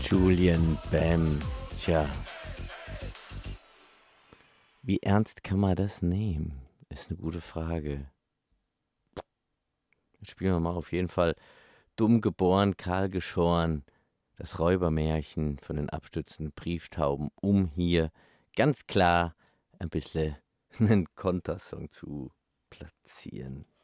Julian Bam. Tja, wie ernst kann man das nehmen? Ist eine gute Frage. Spielen wir mal auf jeden Fall dumm geboren, kahl geschoren, das Räubermärchen von den abstürzenden Brieftauben, um hier ganz klar ein bisschen einen Kontersong zu platzieren.